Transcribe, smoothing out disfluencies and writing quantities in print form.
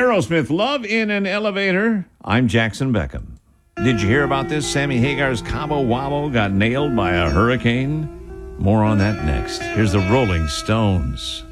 Aerosmith, Love in an Elevator. I'm Jackson Beckham. Did you hear about this? Sammy Hagar's Cabo Wabo got nailed by a hurricane? More on that next. Here's the Rolling Stones.